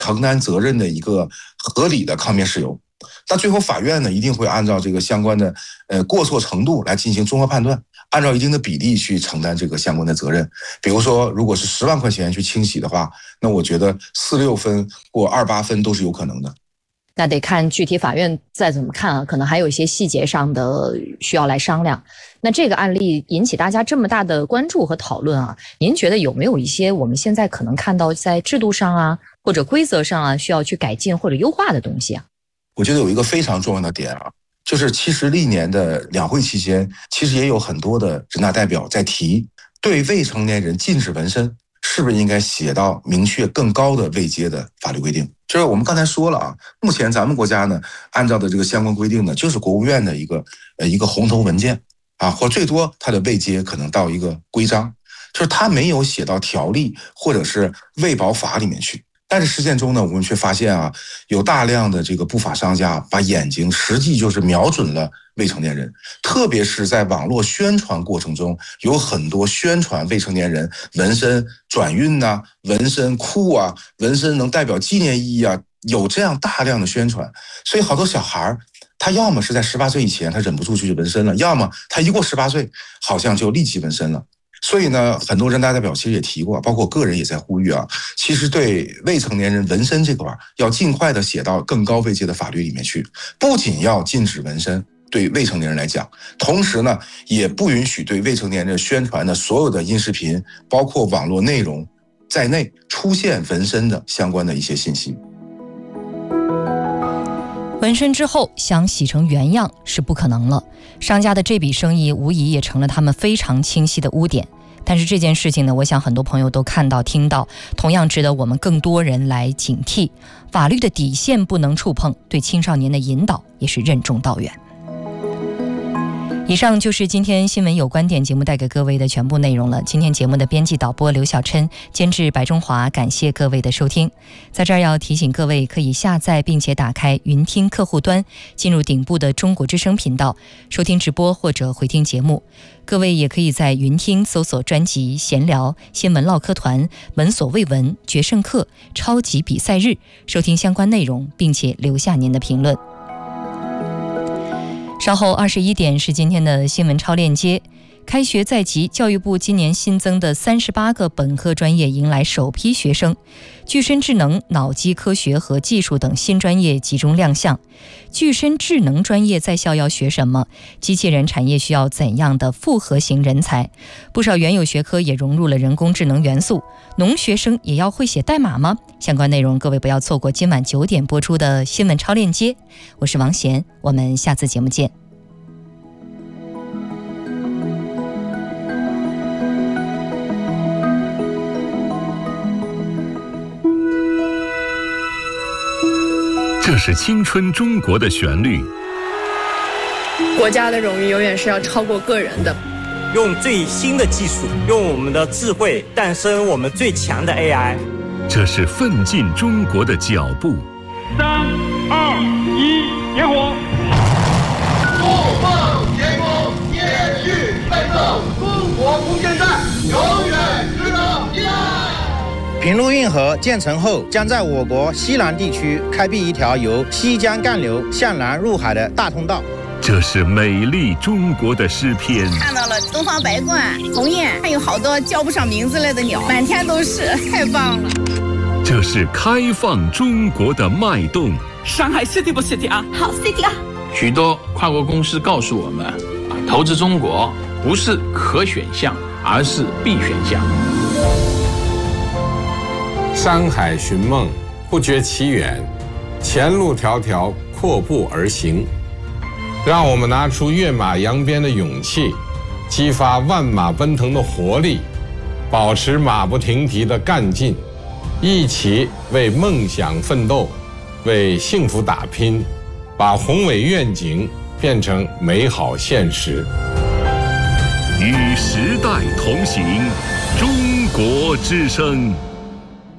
承担责任的一个合理的抗辩事由。那最后法院呢，一定会按照这个相关的过错程度来进行综合判断，按照一定的比例去承担这个相关的责任。比如说，如果是10万块钱去清洗的话，那我觉得46分或28分都是有可能的。 那得看具体法院再怎么看啊，可能还有一些细节上的需要来商量。那这个案例引起大家这么大的关注和讨论啊，您觉得有没有一些我们现在可能看到在制度上啊或者规则上啊需要去改进或者优化的东西啊？ 我觉得有一个非常重要的点啊，就是其实历年的两会期间，其实也有很多的人大代表在提，对未成年人禁止纹身是不是应该写到明确更高的位阶的法律规定。就是我们刚才说了啊，目前咱们国家呢按照的这个相关规定呢，就是国务院的一个红头文件啊，或最多它的位阶可能到一个规章，就是它没有写到条例或者是卫保法里面去。但是实践中呢，我们却发现啊，有大量的这个不法商家把眼睛实际就是瞄准了未成年人，特别是在网络宣传过程中，有很多宣传未成年人纹身转运呐、纹身酷啊、纹身能代表纪念意义啊，有这样大量的宣传，所以好多小孩他要么是在18岁以前他忍不住就去纹身了，要么他一过18岁好像就立即纹身了。所以呢，很多人大代表其实也提过，包括个人也在呼吁啊，其实对未成年人纹身这块要尽快的写到更高位阶的法律里面去，不仅要禁止纹身对未成年人来讲，同时呢，也不允许对未成年人宣传的所有的音视频，包括网络内容在内出现纹身的相关的一些信息。 纹身之后想洗成原样是不可能了，商家的这笔生意无疑也成了他们非常清晰的污点。但是这件事情呢，我想很多朋友都看到听到，同样值得我们更多人来警惕。法律的底线不能触碰，对青少年的引导也是任重道远。以上就是今天新闻有观点节目带给各位的全部内容了。今天节目的编辑导播刘小琛，监制白中华，感谢各位的收听。在这儿要提醒各位，可以下载并且打开云听客户端，进入顶部的中国之声频道，收听直播或者回听节目。各位也可以在云听搜索专辑闲聊、新闻唠嗑团、闻所未闻、决胜课、超级比赛日，收听相关内容，并且留下您的评论。稍后21点是今天的新闻超链接。开学在即，教育部今年新增的38个本科专业迎来首批学生，具身智能、脑机科学和技术等新专业集中亮相。具身智能专业在校要学什么？机器人产业需要怎样的复合型人才？不少原有学科也融入了人工智能元素。农学生也要会写代码吗？相关内容各位不要错过今晚9点播出的新闻超链接。我是王贤，我们下次节目见。 这是青春中国的旋律。 国家的荣誉永远是要超过个人的。 用最新的技术，用我们的智慧诞生我们最强的 AI。 这是奋进中国的脚步。 3、2、1，点火！ 不放前锋，接续奋斗，中国空间站永远值得依赖。 平陆运河建成后，将在我国西南地区开辟一条由西江干流向南入海的大通道。 这是美丽中国的诗篇。 看到了东方白鹳、鸿雁，还有好多叫不上名字来的鸟，满天都是，太棒了。 这是开放中国的脉动。 上海 City 不 City 啊？ 好 City 啊！ 许多跨国公司告诉我们，投资中国不是可选项，而是必选项。 山海寻梦，不觉其远，前路迢迢，阔步而行。让我们拿出跃马扬鞭的勇气，激发万马奔腾的活力，保持马不停蹄的干劲，一起为梦想奋斗，为幸福打拼，把宏伟愿景变成美好现实。 与时代同行，中国之声。